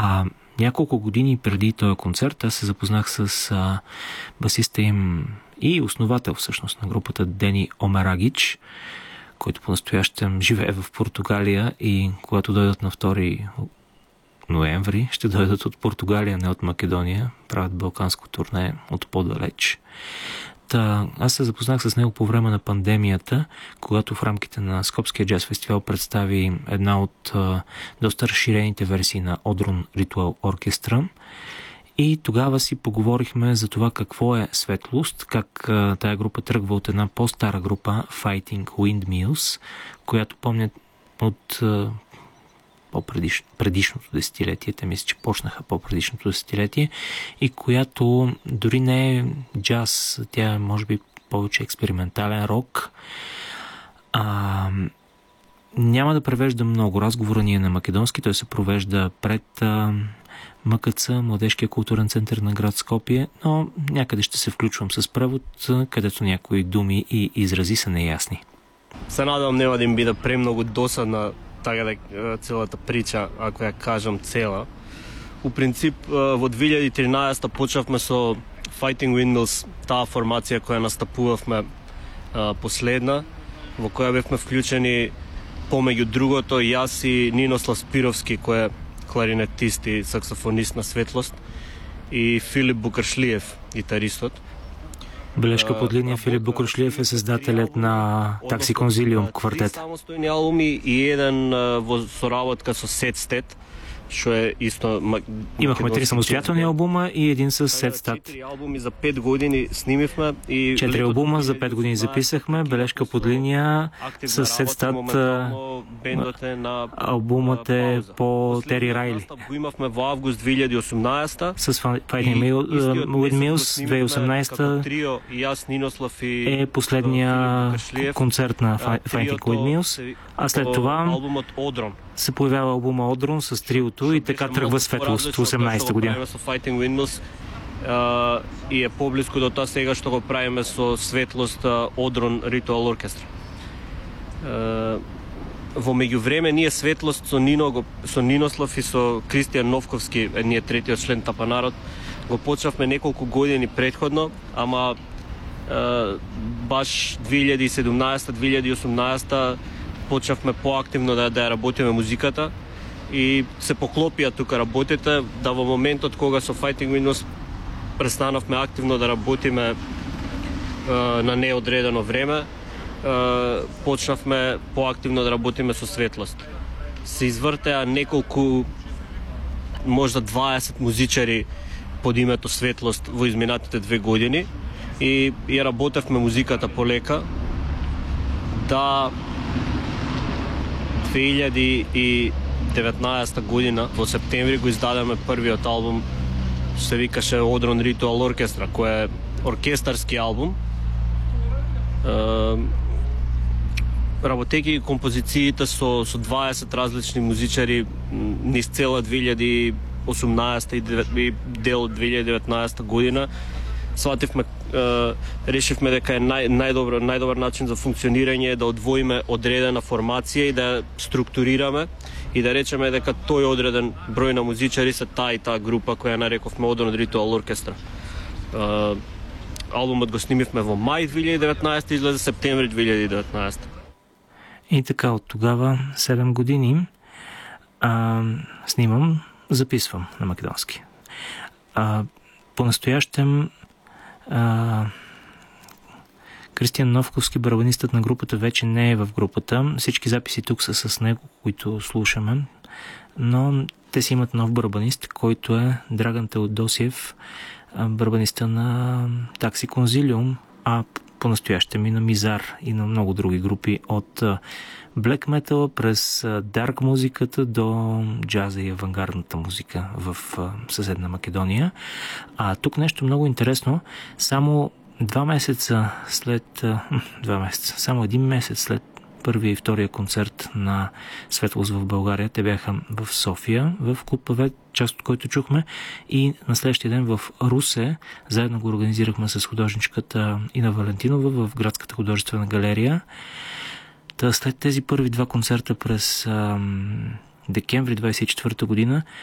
Няколко години преди този концерт аз се запознах с басиста им и основател всъщност на групата Дени Омерагич, който по-настоящем живее в Португалия, и когато дойдат на 2 ноември, ще дойдат от Португалия, не от Македония. Правят балканско турне от по-далеч. Аз се запознах с него по време на пандемията, когато в рамките на Скопския джаз фестивал представи една от доста разширените версии на Одрун Ритуал Оркестра. И тогава си поговорихме за това какво е светлост, как тая група тръгва от една по-стара група Fighting Windmills, която помнят от предишното десетилетие. Те мисля, че почнаха по-предишното десетилетие, и която дори не е джаз, тя е може би повече експериментален рок. Няма да превежда много. Разговора ни е на македонски. Той се провежда пред МКЦ, Младежкия културен център на град Скопие, но някъде ще се включвам с превод, където някои думи и изрази са неясни. Се надам нема да им биде премногу досадна целата прича, ако ја кажам цела. У принцип, во 2013 почнавме со Fighting Windmills, таа формација која настапувавме последна, во која бевме вклучени помеѓу другото јас и Нинослав Спировски, кој е кларинетист и саксофонист на светлост, и Филип Букаршлиев, гитаристот. Бележка под линия: Филип Букаршлиев е създателят на Такси Конзилиум квартет. Самостојни албуми и еден во соработка со Сетстет, што е исто Имахме 3 самостоятелни албума и един с Сетстат. 4 албуми за 5 години снимивме и 4 албума за 5 години записахме. Бележка под линия с Сетстат. Албумът е по Тери Райли. Го имавме во август 2018. С Fighting Windmills 2018 е последния концерт на Fighting Windmills, а след това се появява албума Одрун с триото и така тръгва светлост в 18-та година. И е по-близко до тоа сега што го правиме со светлост Одрун Ритуал Оркестра. Во меѓувреме ние светлост со Нинослав и со Кристијан Новковски, ние третиот член Тапа народ, го почнавме неколку години претходно, ама баш 2017-2018 почнавме поактивно да работиме музиката и се поклопија тука работите, да во моментот кога со Fighting Windmills престанавме активно да работиме на неодредено време, почнавме поактивно да работиме со светлост. Се извртеа неколку, можда 20 музичари под името Светлост во изминатите 2 години и работевме музиката полека. Да 2019 година во септември го издадеме првиот албум, се викаше Одрун Ритуал Оркестра, кој е оркестарски албум. Работејќи композициите со 20 различни музичари низ цела 2018 и дел од 2019 година, свативме, решивме дека е најдобар начин за функционирање да одвоиме одредена формација и да структурираме и да речеме дека тој одреден број на музичари се таа и таа група која нарековме Одрун Ритуал Оркестра. Албумот го снимивме во мај 2019, излезе септември 2019. И така от тогава 7 години снимам, записвам на македонски. По-настоящем Кристиан Новковски, барабанистът на групата, вече не е в групата. Всички записи тук са с него, които слушаме, но те си имат нов барабанист, който е Драган Теодосиев, барабаниста на Такси Конзилиум, а по-настоящем и на Мизар и на много други групи, от блек метал през дарк музиката до джаза и авангардната музика в съседна Македония. А тук нещо много интересно. Само 2 месеца след... 2 месеца, само 1 месец след първия и втория концерт на Светлост в България, те бяха в София, в клуб Павет, част от който чухме, и на следващия ден в Русе. Заедно го организирахме с художничката Ина Валентинова в Градската художествена галерия. След тези първи 2 концерта през декември 24 година